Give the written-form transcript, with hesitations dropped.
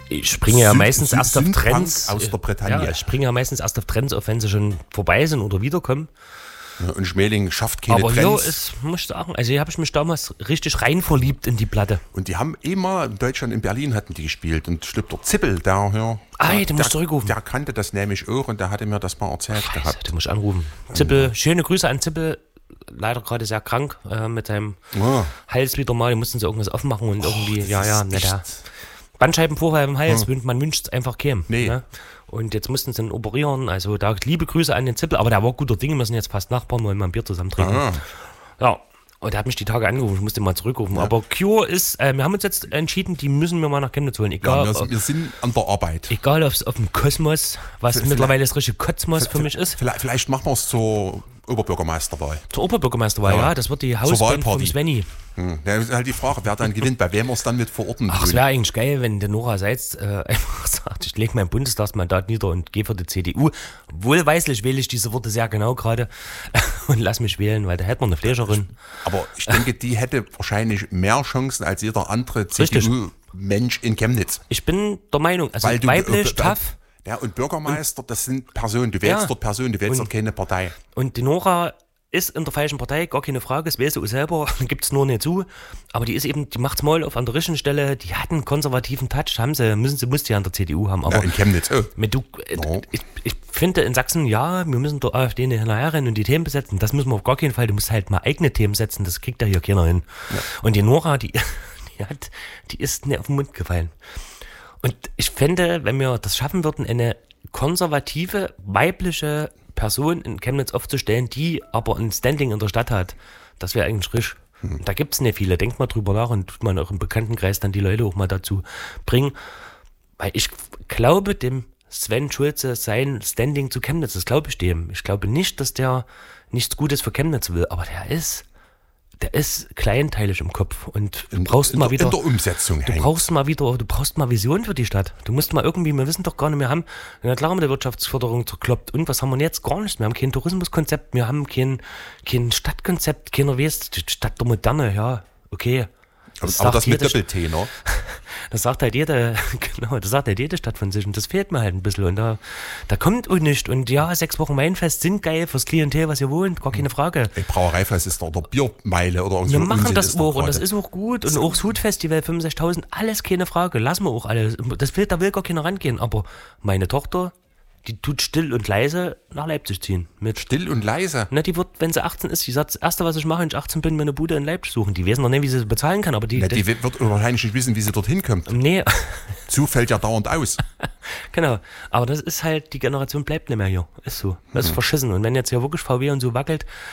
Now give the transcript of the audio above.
Ich springe ja meistens erst auf Südfrank Trends. aus der Bretagne. Ja, ich springe ja meistens erst auf Trends auf, wenn sie schon vorbei sind oder wiederkommen. Ja, und Schmeling schafft keine Aber Trends. hier ist, muss ich sagen, also hier habe ich mich damals richtig rein verliebt in die Platte. Und die haben immer in Deutschland, in Berlin hatten die gespielt. Und der Zippel, den musst du zurückrufen. Der kannte das nämlich auch und der hatte mir das mal erzählt Scheiße, gehabt. du musst anrufen. Zippel, schöne Grüße an Zippel. Leider gerade sehr krank mit seinem Hals wieder mal. Die mussten sie irgendwas aufmachen und irgendwie, der Bandscheibenvorfall im Hals. Man wünscht es einfach keinem. Nee. Ne? Und jetzt mussten sie ihn operieren. Also da liebe Grüße an den Zippel. Aber der war guter Dinge. Wir sind jetzt fast Nachbarn, wollen mal ein Bier zusammen trinken. Ja. Und er hat mich die Tage angerufen, ich musste mal zurückrufen. Ja. Aber Cure ist, wir haben uns jetzt entschieden, die müssen wir mal nach Chemnitz holen. Egal, wir sind an der Arbeit. Egal, ob es auf dem Kosmos, was mittlerweile das richtige Kosmos für mich ist. Vielleicht machen wir es zur Oberbürgermeisterwahl. Zur Oberbürgermeisterwahl, ja. Das wird die Hausband vom Svenny. Da ist halt die Frage, wer dann gewinnt, bei wem wir es dann mit verorten. Ach, es wäre eigentlich geil, wenn der Nora Seitz einfach sagt, ich lege mein Bundestagsmandat nieder und gehe für die CDU. Wohlweislich wähle ich diese Worte sehr genau gerade und lass mich wählen, weil da hätten wir eine Flescherin. Aber ich denke, die hätte wahrscheinlich mehr Chancen als jeder andere CDU-Mensch in Chemnitz. Ich bin der Meinung, also weiblich, tough. Ja, und Bürgermeister, das sind Personen, du wählst dort Personen, du wählst dort keine Partei. Und die Nora ist in der falschen Partei, gar keine Frage, das weiß sie auch selber, gibt es nur nicht zu. Aber die ist eben, die macht's mal auf an der richtigen Stelle, die hat einen konservativen Touch, musste ja an der CDU haben. Aber ja, in Chemnitz. Ich finde in Sachsen, ja, wir müssen der AfD hinterher rennen und die Themen besetzen. Das müssen wir auf gar keinen Fall, du musst halt mal eigene Themen setzen, das kriegt ja hier keiner hin. Ja. Und die Nora, die ist nicht auf den Mund gefallen. Und ich fände, wenn wir das schaffen würden, eine konservative, weibliche Person in Chemnitz aufzustellen, die aber ein Standing in der Stadt hat, das wäre eigentlich frisch. Da gibt es nicht viele. Denkt mal drüber nach und tut man auch im Bekanntenkreis dann die Leute auch mal dazu bringen. Weil ich glaube dem Sven Schulze sein Standing zu Chemnitz, das glaube ich dem. Ich glaube nicht, dass der nichts Gutes für Chemnitz will, aber der ist kleinteilig im Kopf und du brauchst mal wieder in der Umsetzung. Du brauchst mal Vision für die Stadt. Du musst mal irgendwie, wir wissen doch gar nicht, wir haben klar mit der Wirtschaftsförderung zerkloppt und was haben wir jetzt? Gar nichts. Wir haben kein Tourismuskonzept, wir haben kein Stadtkonzept, keiner weiß, die Stadt der Moderne, ja, okay. Aber das mit Doppel-T, ne? Das sagt halt jede Stadt von sich und das fehlt mir halt ein bisschen und da kommt auch nichts und ja, 6 Wochen Weinfest sind geil fürs Klientel, was ihr wohnt, gar keine Frage. Brauereifest ist da, oder Biermeile oder irgendwas. Wir machen das auch und das ist auch gut und auch das Hutfestival 65.000, alles keine Frage, lassen wir auch alles, da will gar keiner rangehen, aber meine Tochter, die tut still und leise nach Leipzig ziehen. Still und leise? Na, die wird, wenn sie 18 ist, die sagt, das Erste, was ich mache, wenn ich 18 bin, mir eine Bude in Leipzig suchen. Die wissen noch nicht, wie sie bezahlen kann, aber die wird wahrscheinlich nicht wissen, wie sie dorthin kommt. Nee. Zug fällt ja dauernd aus. Genau. Aber das ist halt, die Generation bleibt nicht mehr hier. Ist so. Das ist verschissen. Und wenn jetzt hier wirklich VW und so wackelt,